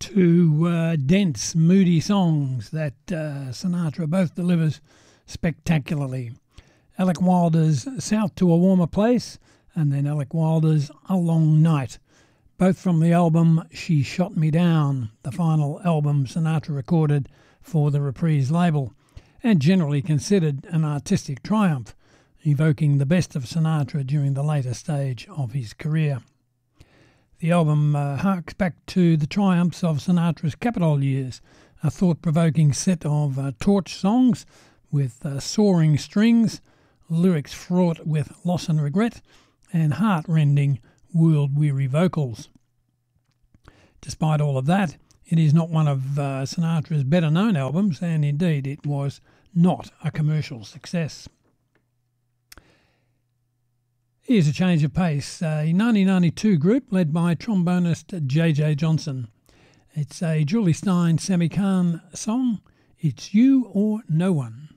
Two dense, moody songs that Sinatra both delivers spectacularly. Alec Wilder's South to a Warmer Place, and then Alec Wilder's A Long Night, both from the album She Shot Me Down, the final album Sinatra recorded for the Reprise label, and generally considered an artistic triumph, evoking the best of Sinatra during the later stage of his career. The album harks back to the triumphs of Sinatra's Capitol years, a thought-provoking set of torch songs with soaring strings, lyrics fraught with loss and regret, and heart-rending, world-weary vocals. Despite all of that, it is not one of Sinatra's better-known albums, and indeed it was not a commercial success. Here's a change of pace, a 1992 group led by trombonist J.J. Johnson. It's a Julie Stein Sammy Cahn song, It's You or No One.